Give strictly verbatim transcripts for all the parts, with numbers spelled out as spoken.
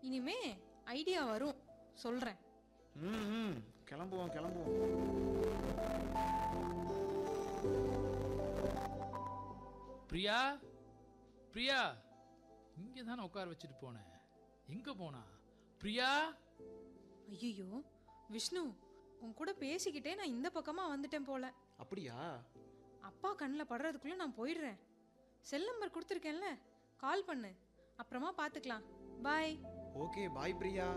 இனிமே ஐடியா வரும், சொல்றேன். ம் கிளம்புவோம் கிளம்புவோம். பிரியா, பிரியா, இங்கே தானே உட்கார வச்சுட்டு போனேன். எங்க போனா பிரியா? ஐயோ விஷ்ணு, உன் கூட பேசிக்கிட்டே நான் இந்த பக்கமா வந்துட்டேன் போல. அப்படியா? அப்பா கண்ணில் படுறதுக்குள்ள நான் போயிடுறேன். செல் நம்பர் கொடுத்துருக்கேன்ல, கால் பண்ணு, அப்புறமா பார்த்துக்கலாம். பாய். Okay bye Priya.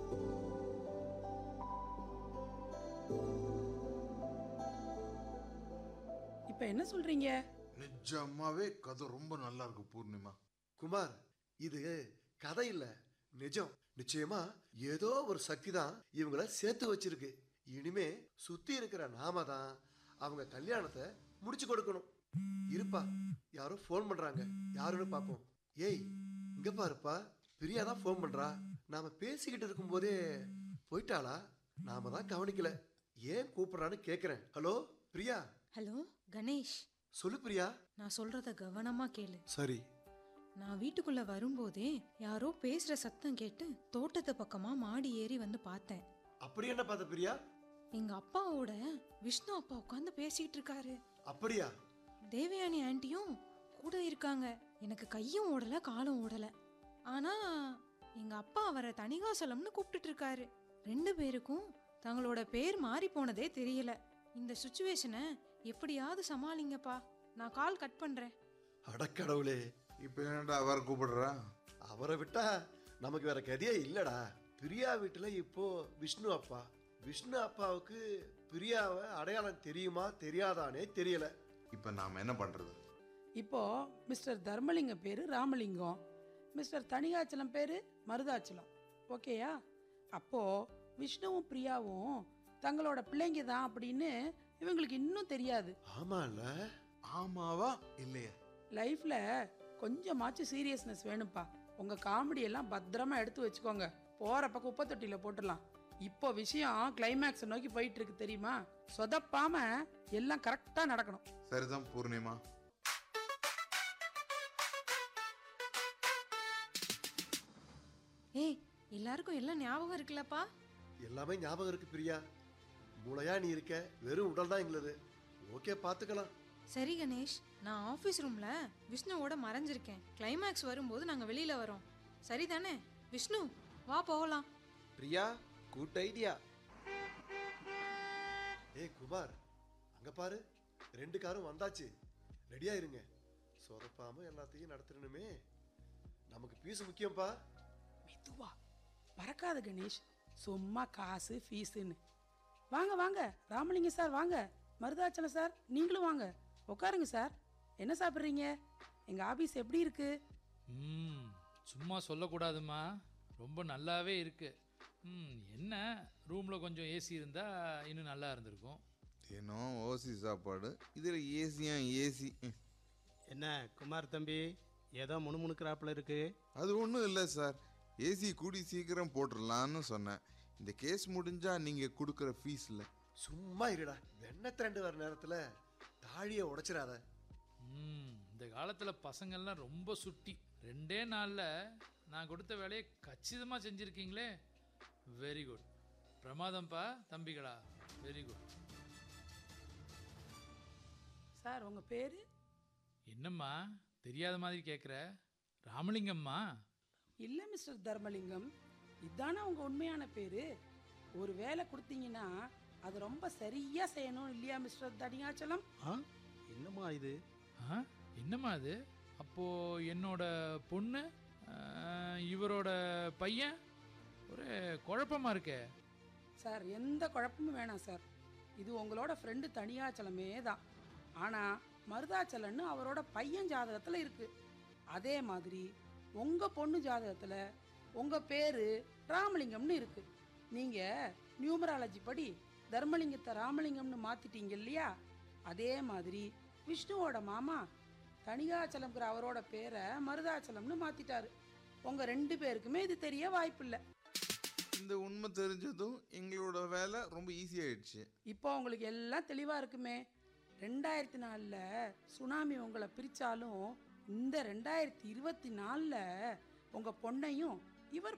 இப்ப என்ன சொல்றீங்க? நிஜமாவே கதை ரொம்ப நல்லா இருக்கு பூர்ணிமா. குமார், இது கதை இல்ல, நிஜம். நிச்சயமா ஏதோ ஒரு சக்தி தான் இவங்கள சேர்த்து வச்சிருக்கு. இனிமே சுத்தி இருக்கிற நாம தான் அவங்க கல்யாணத்தை முடிச்சு கொடுக்கணும். இருப்பா, யாரோ போன் பண்றாங்க, யாருன்னு பாப்போம். ஏய் இங்க பாருப்பா, பிரியா தான் போன் பண்றா. நாம பேசிக்கிட்டு இருக்கும் போதே போயிட்டாளா? நாம தான் கவனிக்கல. ஏன் கூப்பிடுறான்னு கேக்குறேன். ஹலோ பிரியா. ஹலோ கணேஷ். சொல்லு பிரியா. நான் சொல்றத கவனமா கேளு. சரி. நான் வீட்டுக்குள்ள வரும்போதே யாரோ பேசுற சத்தம் கேட்டு தோட்டத்து பக்கமா மாடி ஏறி வந்து பார்த்தேன். அப்படி என்ன பார்த்த பிரியா? எங்க அப்பாவோட விஷ்ணு அப்பா உட்காந்து பேசிட்டு இருக்காரு. அப்படியா? தேவயானி ஆண்டியும் கூட இருக்காங்க. எனக்கு கையும் ஓடல காலும் ஓடல. ஆனா எங்க அப்பா அவரை தணிகாசலம்னு கூப்பிட்டுட்டு இருக்காரு. ரெண்டு பேருக்கும் தங்களோட பேர் மாறி போனதே தெரியல. இந்த சுச்சுவேஷனை எப்படியாவது சமாளிங்கப்பா. நான் கால் கட் பண்றேன். அடக்கடவுளே, இப்ப என்னடா அவர் கூப்பிடுறா? அவரை விட்டா நமக்கு வேற கதையே இல்லடா. பிரியா வீட்டுல இப்போ விஷ்ணு அப்பா. விஷ்ணு அப்பாவுக்கு பிரியாவை அடையாளம் தெரியுமா தெரியாதானே தெரியல. இப்ப நாம என்ன பண்றது? இப்போ மிஸ்டர் தர்மலிங்கம் பேரு ராமலிங்கம், மிஸ்டர் தணிகாச்சலம் பேரு மருதாச்சலம். ஓகேயா? அப்போ விஷ்ணுவும் பிரியாவும் தங்களோட பிள்ளைங்க தான் அப்படின்னு இவங்களுக்கு இன்னும் தெரியாது. ஆமால? ஆமாவா இல்லையா? லைஃப்ல கொஞ்சமாச்சும் சீரியஸ்னஸ் வேணும்ப்பா. உங்க காமெடி எல்லாம் பத்திரமா எடுத்து வச்சுக்கோங்க. போறப்ப குப்பை தொட்டியில போட்டுடலாம். இப்போ விஷயம் கிளைமேக்ஸ் நோக்கி போயிட்டு இருக்கு, தெரியுமா? சொதப்பாம எல்லாம் கரெக்டா நடக்கணும். சரிதான் பூர்ணிமா. ஏய், எல்லாருக்கும் எல்லாம் ஞாபகம் இருக்குல்லப்பா? எல்லாமே ஞாபகம் இருக்கு பிரியா. மூளையா நீ இருக்க, வெறும் உடல் தான் எங்களுது. ஓகே, பாத்துக்கலாம். சரி கணேஷ், நான் ஆபீஸ் ரூம்ல விஷ்ணுவோட மறைஞ்சிருக்கேன். கிளைமேக்ஸ் வரும்போது நாங்க வெளியில வரோம். சரிதானே விஷ்ணு? வா போகலாம். Priya, good idea. ஏய் குமார், அங்க பாரு, ரெண்டு காரும் வந்தாச்சு. ரெடியா இருங்க. சொதப்பாம எல்லாத்தையும் நடத்தணுமே. நமக்கு பீஸ் முக்கியம்பா. மெதுவா பறக்காத கணேஷ், சும்மா காசு ஃபீஸுன்னு. வாங்க வாங்க ராமலிங்கம் சார், வாங்க மருதாச்சலம் சார், நீங்களும் வாங்க, உட்காருங்க சார். என்ன சாப்பிட்றீங்க? எங்கள் ஆபீஸ் எப்படி இருக்கு? ம் சும்மா சொல்லக்கூடாதுமா, ரொம்ப நல்லாவே இருக்கு. ம் என்ன ரூமில் கொஞ்சம் ஏசி இருந்தால் இன்னும் நல்லா இருந்திருக்கும். ஏனோ ஓசி சாப்பாடு, இதில் ஏசியா ஏசி. என்ன குமார் தம்பி, ஏதோ முணுமுணுக்கிறாப்புல இருக்கு? அது ஒன்றும் இல்லை சார், ஏசி கூடி சீக்கிரம் போட்டுடலான்னு சொன்னேன். இந்த கேஸ் முடிஞ்சா நீங்கள் கொடுக்குற ஃபீஸில். சும்மா இருடா, வெண்ணெய் திரண்டு வர நேரத்துல தாழியை உடைச்சிடாத. ம் இந்த காலத்தில் பசங்கள்லாம் ரொம்ப சுட்டி. ரெண்டே நாளில் நான் கொடுத்த வேலையை கச்சிதமாக செஞ்சுருக்கீங்களே, வெரி குட். பிரமாதம்ப்பா தம்பிகளா, வெரி குட். சார் உங்கள் பேர் என்னம்மா தெரியாத மாதிரி கேட்குற? ராமலிங்கம்மா. இல்லை மிஸ்டர் தர்மலிங்கம், இதானே உங்கள் உண்மையான பேர். ஒரு வேலை கொடுத்தீங்கன்னா அது ரொம்ப சரியாக செய்யணும் இல்லையா மிஸ்டர் தணிகாச்சலம்? ஆ என்னம்மா இது? ஆ என்னம்மா அது? அப்போது என்னோட பொண்ணு, இவரோட பையன், ஒரு குழப்பமாக இருக்கே சார். எந்த குழப்பமும் வேணாம் சார். இது உங்களோட ஃப்ரெண்டு தணிகாச்சலமே தான். ஆனால் மருதாச்சலன்னு அவரோட பையன் ஜாதகத்தில் இருக்குது. அதே மாதிரி உங்கள் பொண்ணு ஜாதகத்தில் உங்கள் பேர் ராமலிங்கம்னு இருக்குது. நீங்கள் நியூமராலஜி படி தர்மலிங்கத்தை ராமலிங்கம்னு மாற்றிட்டீங்க இல்லையா? அதே மாதிரி விஷ்ணுவோட மாமா தணிகாச்சலம்ங்கிற அவரோட பேரை மருதாச்சலம்னு மாற்றிட்டாரு. உங்கள் ரெண்டு பேருக்குமே இது தெரிய வாய்ப்பில்லை. இந்த உண்மை தெரிஞ்சதும் எங்களோட வேலை ரொம்ப ஈஸியாகிடுச்சு. இப்போ உங்களுக்கு எல்லாம் தெளிவாக இருக்குமே. ரெண்டாயிரத்தி நாலில் சுனாமி உங்களை பிரித்தாலும் இந்த ரெண்டாயிரத்தி இருபத்தி நாலில் உங்கள் பொண்ணையும் இவர்